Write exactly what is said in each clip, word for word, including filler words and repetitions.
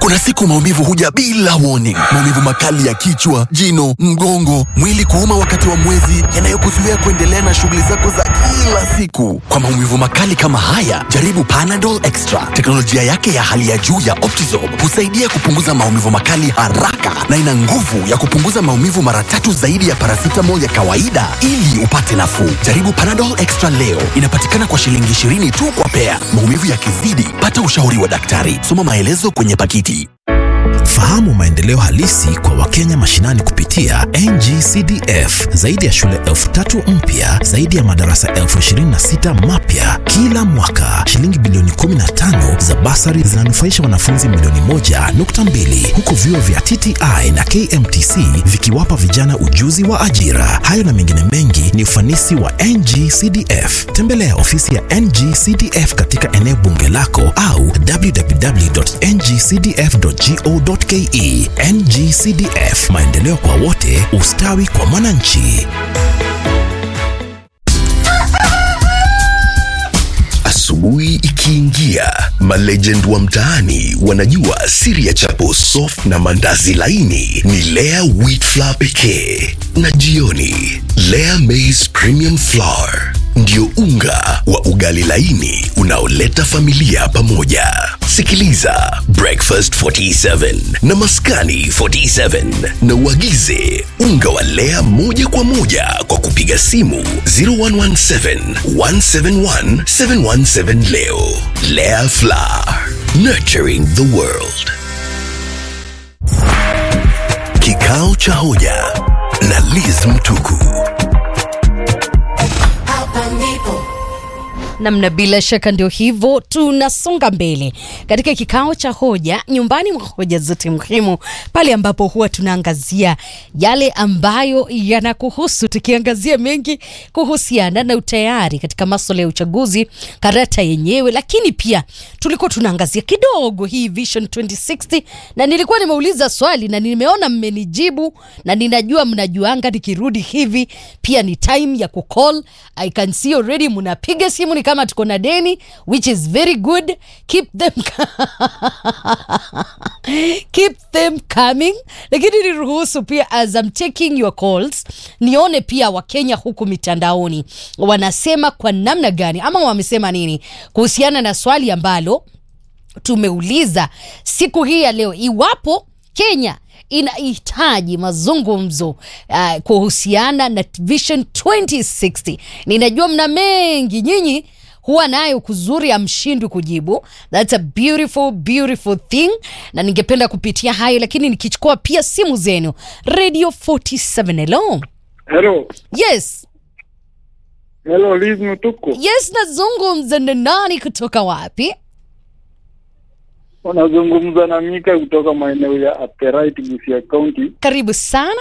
Kuna siku maumivu huja bila warning. Maumivu makali ya kichwa, jino, mgongo, mwili kuuma wakati wa mwezi, yanayokuzuia kuendelea na shughuli zako za kila siku. Kwa maumivu makali kama haya, jaribu Panadol Extra. Teknolojia yake ya hali ya juu ya Optizorb husaidia kupunguza maumivu makali haraka na ina nguvu ya kupunguza maumivu mara tatu zaidi ya paracetamol ya kawaida ili upate nafuu. Jaribu Panadol Extra leo. Inapatikana kwa shilingi ishirini tu kwa pea. Maumivu yakizidi, pata ushauri wa daktari. Soma maelezo kwenye pakiti. Fahamu maendeleo halisi kwa Wakenya mashinani kupitia N G C D F. Zaidi ya shule elfu tatu mpya, zaidi ya madarasa elfu ishirini na sita mapya kila mwaka. Shilingi bilioni kumi na tano za basari zinanufaisha wanafunzi milioni moja nukta mbili, huku vyuo vya T T I na K M T C vikiwapa vijana ujuzi wa ajira. Hayo na mengine mengi ni ufanisi wa N G C D F. Tembelea ofisi ya N G C D F katika eneo bunge lako au w w w dot n g c d f dot go dot ke. N G C D F, maendeleo kwa wote, ustawi kwa mwananchi. Asubuhi ikiingia, malegend wa mtaani wanajua siri ya chapo soft na mandazi laini ni Lea Wheat Flour pekee. Na jioni, Lea Maize Premium Flour ndio unga wa ugali laini unaoleta familia pamoja. Sikiliza Breakfast forty-seven na Maskani forty-seven na uagize unga wa Lea moja kwa moja kwa kupiga simu zero one one seven, one seven one, seven one seven leo. Lea Flour, nurturing the world. Kikao cha hoja na Liz Mtuku. Namna bila shaka ndio hivyo, tunasonga mbele katika kikao cha hoja, nyumbani mwa hoja zote muhimu, pale ambapo huwa tunaangazia yale ambayo yanakuhusu, tukiangazia mengi kuhusiana na utayari katika masuala ya uchaguzi, karata yenyewe, lakini pia tulikuwa tunaangazia kidogo hii Vision twenty sixty, na nilikuwa nimeuliza swali na nimeona mmenijibu, na ninajua mnajuanga nikirudi hivi pia ni time ya kucall. I can see already mnapiga simu ni kama tuko na deni, which is very good. Keep them keep them coming. Lakini niruhusu pia, as I'm taking your calls, nione pia Wakenya huku mitandaoni wanasema kwa namna gani, ama wamesema nini kuhusiana na swali ambalo tumeuliza siku hii ya leo, iwapo Kenya inahitaji mazungumzo uh, kuhusiana na Vision twenty sixty. Ninajua mna mengi nyinyi huwa nayo kuzuri ya mshindu kujibu. That's a beautiful beautiful thing, na ningependa kupitia hayo, lakini nikichukua pia simu zenu. Radio forty-seven, hello. Hello. Yes. Hello, Liz Mtuku. Yes, nazungumza na nani kutoka wapi? Unazungumza na Mika kutoka maeneo ya Aperait, Busia County. Karibu sana.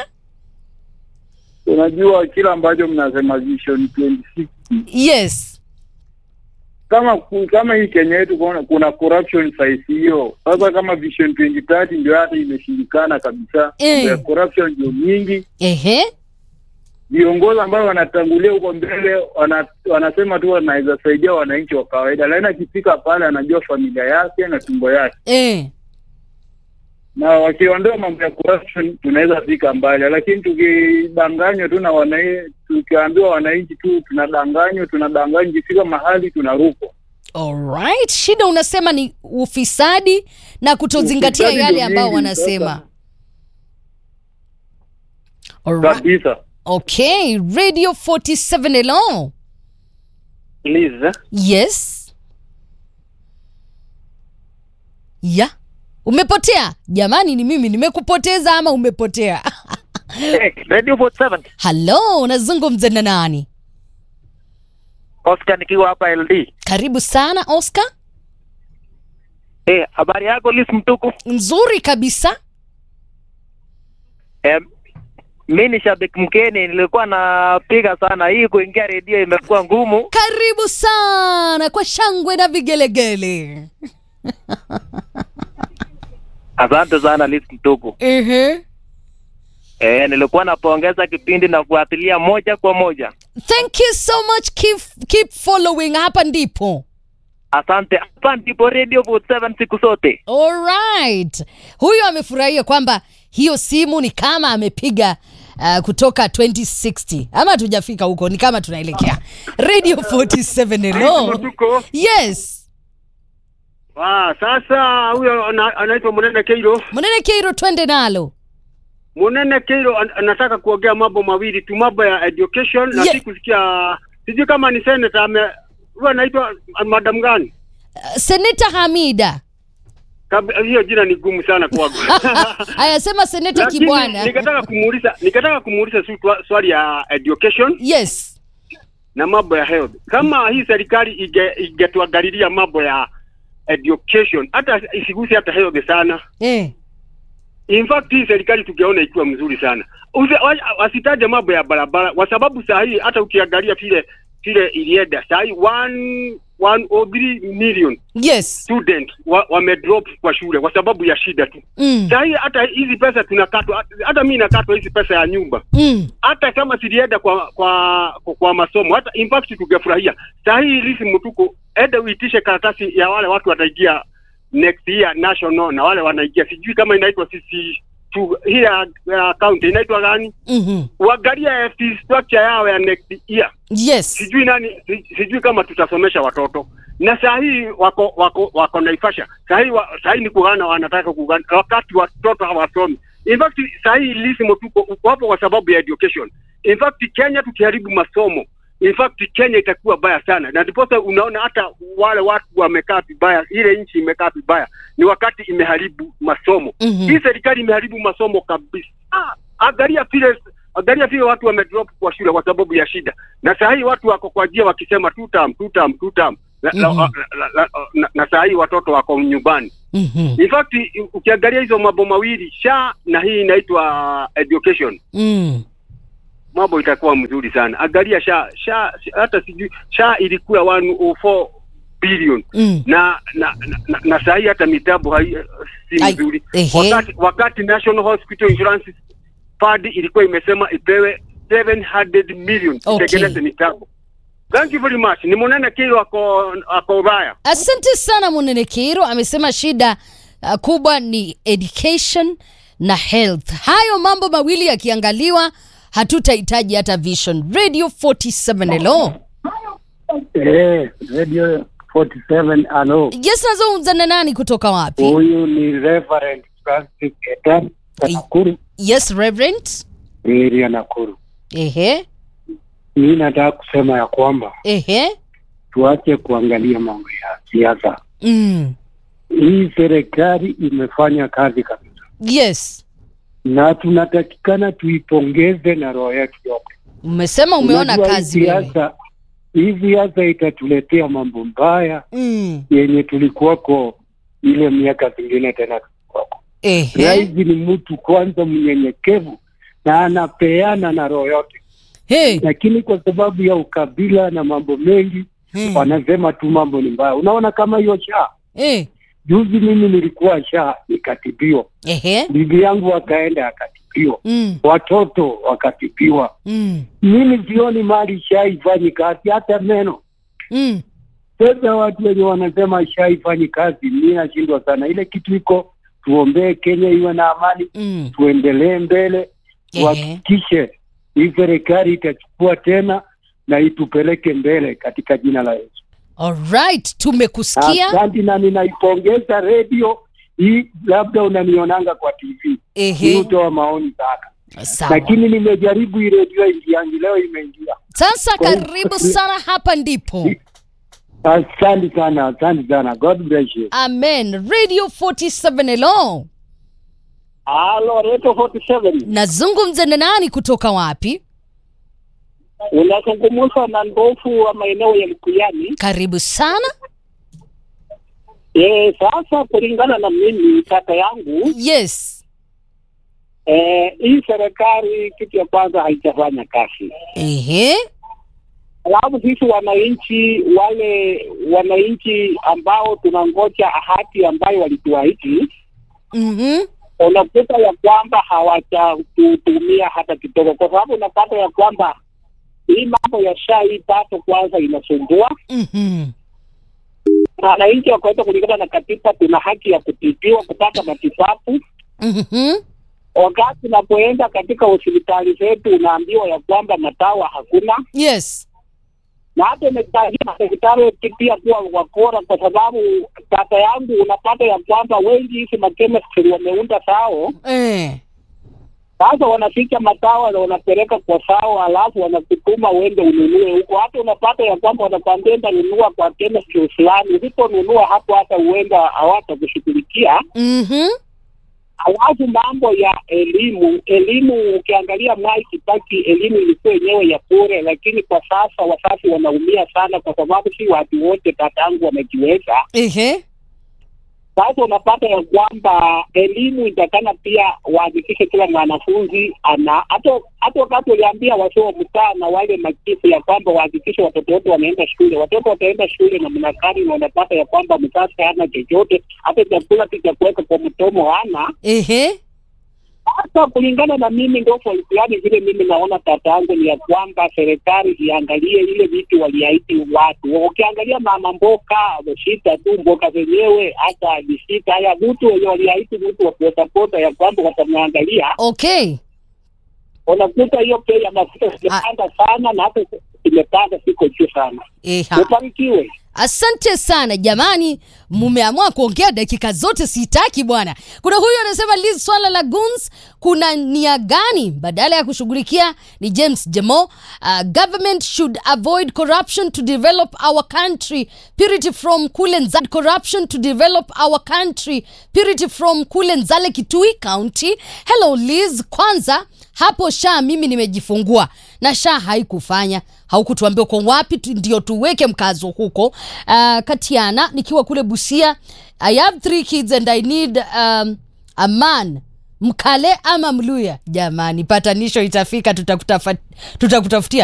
Unajua kila ambacho mnasema Vision twenty sixty. Yes. Kama kama hii Kenya yetu kuna, kuna corruption size hiyo. Sasa kama Vision twenty thirty ndio hata imeshindikana kabisa. Eh. Ya corruption ndio nyingi. Ehe. Viongozi ambao wanatangulia huko mbele wana, wanasema tu wanaweza saidia wananchi wa kawaida, lakini akifika pale anajua familia yake na tumbo yake. Eh. Na wakiondoa mambo ya corruption tunaweza fika mbali, lakini tukidanganywa tu na wananchi, tukiambiwa wananchi tu tunadanganywa, tunadanganywa kifika mahali tunaruka. Alright, shida unasema ni ufisadi na kutozingatia ufisadi yale ambao wanasema. Alright. Kabisa. Okay, Radio forty-seven, hello. Liz. Yes. Ya. Umepotea? Jamani, ni mimi nimekupoteza ama umepotea? Hey, Radio forty-seven. Hello, unazungumza na nani? Oscar nikiwa hapa L D. Karibu sana Oscar. Eh, hey, habari yako Liz Mtuku? Nzuri kabisa. Eh, mimi ni shabiki mkeni, nilikuwa napiga sana, hii kuingia redio imekuwa ngumu. Karibu sana kwa shangwe na vigelegele. Asante sana Liz Mtuku. Ehe. Eh, nilikuwa napongeza kipindi na kufuatilia moja kwa moja. Thank you so much. Keep keep following, hapa ndipo. Asante. Hapa ndipo Radio forty-seven siku zote. Alright. Huyo amefurahia kwamba hiyo simu ni kama amepiga uh, kutoka twenty sixty. Ama hatujafika huko, ni kama tunaelekea. Radio forty-seven, hello. Yes. Ah, sasa huyo anaitwa Munene Keiro. Munene Keiro, twende nalo. Munene Keiro an, anataka kuongea mambo mawili tu, mambo ya education na yeah. Sikusikia sijui kama ni senator ame huyo anaitwa madam gani? Uh, Senator Hamida. Kab, hiyo jina ni gumu sana kwangu. Aya, sema Senator Kibwana. Nikataka kumuuliza, nikataka kumuuliza swali ya education. Yes. Na mambo ya health. Kama hii serikali ige igetuangalilia mambo ya education, hata isiguse hata health sana. Eh. In fact hii serikali tungeona ikiwa mzuri sana. Wasitaje mambo ya barabara kwa sababu saa hii hata ukiangalia vile vile ilienda saa hii one oh three million yes student wamedrop wa kwa shule kwa sababu ya shida tu. Mm. Saa hii hata hizi pesa tunakatwa, hata mimi nakatwa hizi pesa ya nyumba. Mm. Hata kama silienda kwa kwa kwa, kwa masomo, hata in fact tungefurahia. Saa hii lisi mtuko enda uitishe karatasi ya wale watu wataingia next year national na wale wanaingia sijui kama inaitwa sisi tu hii account inaitwa gani? Mhm. Uangalia fee structure yao ya next year. Yes. Sijui nani sijui kama tutasomesha watoto. Na saa hii wako wako wako naifasha. Saa hii wa, saa hii ni kuhana wanataka kugana wakati watoto hawasomi. In fact saa hii lisi mtuko wapo kwa sababu ya education. In fact Kenya tukiharibu masomo, in fact Kenya itakuwa baya sana. Na ndipo unaona hata wale watu wamekaa vibaya, ile nchi imekaa vibaya ni wakati imeharibu masomo. Mm-hmm. Hii serikali imeharibu masomo kabisa. Ah, angalia vile angalia vile watu wamedrop kwa shule kwa sababu ya shida. Na saa hii watu wako kwa jia wakisema two term two term two term. Na, mm-hmm. la, la, la, na, na saa hii watoto wako nyumbani. Mhm. In fact ukiangalia hizo mambo mawili, sha na hii inaitwa education. Mm. Mambo itakuwa mzuri sana. Angalia sha sha hata sijui sha ilikuwa one oh four billion. Mm. Na na na, na, na saa hii hata mitabu hai si mzuri. Wakati wakati National Hospital Insurance Fund ilikuwa imesema ipewe seven hundred million itekeleze mitabu. Thank you very much. Ni Munene Keiro ako ako baya. Asante sana Munene Keiro, amesema shida uh, kubwa ni education na health. Hayo mambo mawili yakiangaliwa hatutahitaji hata vision. Radio forty-seven, hello. Eh, Radio forty-seven, hello. Yes, nazungumza na nani kutoka wapi? Huyu ni Reverend Francis Etan Nakuru. Yes, Reverend. Area Nakuru. Ehe. Mimi nataka kusema ya kwamba Ehe. tuache kuangalia mambo ya siasa. Mm. Hii serikali imefanya kazi kabisa. Yes. Na tunatakikana tuipongeze na roho yetu yote. Umesema umeona Unajua kazi hii wewe. siasa, hii siasa itatuletea mambo mbaya. Mm. Yenye tulikuwako ile miaka zingine tena tulikuwako. Ehe. Rais ni mtu kwanza mnyenyekevu na anapeana na roho yote. Hey. Lakini kwa sababu ya ukabila na mambo mengi, hmm. wanasema tu mambo ni mbaya. Unaona kama hiyo sha. Eh. Juzi mimi nilikuwa sha nikatibiwa. Ehe. Bibi yangu akaenda akatibiwa. Mm. Watoto wakatibiwa. Mm. Mimi sioni mali sha ifanyi kazi hata meno. Mm. Sasa watu wenye wanasema sha ifanyi kazi, mimi nashindwa sana. Ile kitu iko, tuombee Kenya iwe na amani. Mm. Tuendelee mbele. Tuhakikishe hii serikali itachukua tena na itupeleke mbele katika jina la Yesu. Alright, tumekusikia. Asante, na ninaipongeza radio hii, labda unanionanga kwa T V. Ehe. Nitoa maoni sana. Sawa. Lakini nimejaribu hii radio ingiangi, leo imeingia. Sasa karibu sana, hapa ndipo. Asante sana, asante sana. God bless you. Amen. Radio forty-seven, hello. Hello, Radio forty-seven. Nazungumza na nani kutoka wapi? Unazungumza na Ndofu wa maeneo ya Likuyani. Karibu sana. Eh, sasa kulingana na mimi kaka yangu. Yes. Eh, hii serikali kitu ya kwanza haijafanya kazi. Ehe. Alafu sisi wananchi, wale wananchi ambao tunangoja ahadi ambayo walituahidi. Mhm. Unakuta ya kwamba hawajatutumia hata kidogo, kwa sababu unapata ya kwamba hii mambo ya shai pato kwanza inasumbua. Mhm. wananchi wakaweza kulingana na katiba tuna haki ya kutibiwa kupata matibabu. Mhm. Wakati unapoenda katika hospitali zetu unaambiwa ya kwamba madawa hakuna. Yes. Na hata imechangia daktari pia kuwa wakora, kwa sababu data yangu unapata ya kwamba wengi hizi makemistry wameunda sao. Eh. Sasa wanaficha madawa na wanapeleka kwa sao, alafu wanakutuma uende ununue huko. Hata unapata ya kwamba wanakwambia nunua kwa chemistry fulani, usiponunua hapo hata uenda hawata kushughulikia. Mhm. Alafu mambo ya elimu, elimu ukiangalia Mwai Kibaki elimu ilikuwa yenyewe ya bure, lakini kwa sasa wazazi wanaumia sana kwa sababu si watu wote tatangu wamejiweza. Ehe. Sasa unapata ya kwamba elimu itakana pia wahakikishe kila mwanafunzi ana, hata hata wakati waliambia wasio mtaa na wale machifu ya kwamba wahakikishe watoto wote wanaenda shule, watoto wataenda shule na mnakari, na unapata ya kwamba mzazi hana chochote, hata chakula tu cha kuweka kwa mtomo hana. Ehe. Sasa kulingana na mimi ndio fulani vile mimi naona tata yangu ni ya kwamba serikali iangalie ile vitu waliahidi watu. Ukiangalia mama mboka wameshika tu mboka zenyewe, hata alishika haya mtu wenye waliahidi mtu wa kuotapota ya kwamba watamwangalia. Okay. Unakuta hiyo pei ya mafuta imepanda sana na hata imepanda siko juu sana. Eha. Ubarikiwe. Asante sana jamani, mumeamua kuongea dakika zote, sitaki bwana. Kuna huyu anasema Liz, swala la guns kuna nia gani badala ya kushughulikia? Ni James Jemo. Uh, government should avoid corruption to develop our country. Purity from kule Nzale. Corruption to develop our country. Purity from kule Nzale, Kitui County. Hello Liz, kwanza hapo sha mimi nimejifungua na sha haikufanya, haukutuambia kwa wapi tu, ndio tuweke mkazo huko. Uh, Katiana nikiwa kule Busia, I have three kids and I need um, a man Mkale ama Mluya. Jamani, patanisho itafika, tutakutafutia tutakutafutia